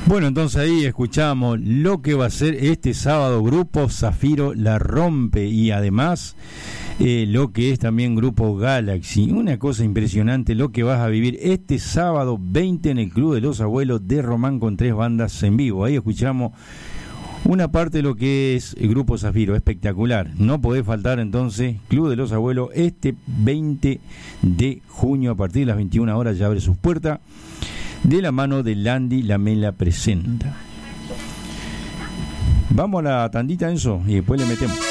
Bueno, entonces ahí escuchamos lo que va a ser este sábado Grupo Zafiro La Rompe, y además lo que es también Grupo Galaxy. Una cosa impresionante lo que vas a vivir este sábado 20 en el Club de los Abuelos de Román, con 3 bandas en vivo. Ahí escuchamos una parte de lo que es el Grupo Zafiro, espectacular. No podés faltar entonces, Club de los Abuelos, este 20 de junio a partir de las 21 horas ya abre sus puertas, de la mano de Landy Lamela Presenta. Vamos a la tandita, Enzo, y después le metemos.